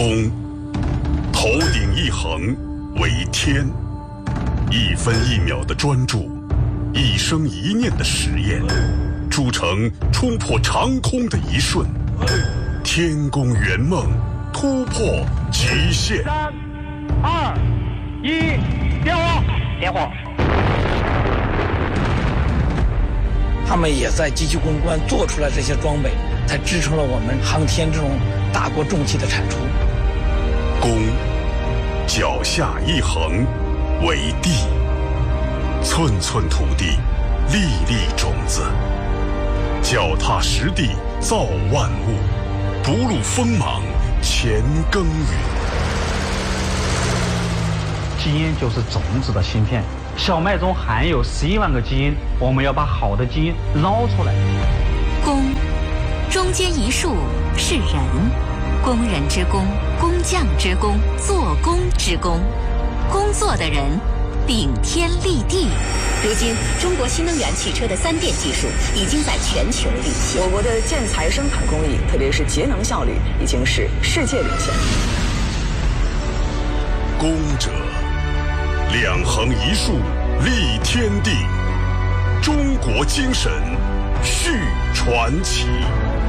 公，头顶一横为天，一分一秒的专注，一生一念的实验，铸成冲破长空的一瞬，天宫圆梦，突破极限。 3、2、1，点火！点火！ 他们也在机器攻关做出来这些装备，才支撑了我们航天这种大国重器的产出。 公，脚下一横为地，寸寸土地，粒粒种子，脚踏实地造万物，不露锋芒前耕耘。 基因就是种子的芯片，小麦中含有11万个基因，我们要把好的基因捞出来。 工，中间一竖是人，工人之工，工匠之工，做工之工，工作的人顶天立地。 如今，中国新能源汽车的3电技术已经在全球领先。 我国的建材生产工艺，特别是节能效率，已经是世界领先。 工者，两横一竖立天地，中国精神续传奇。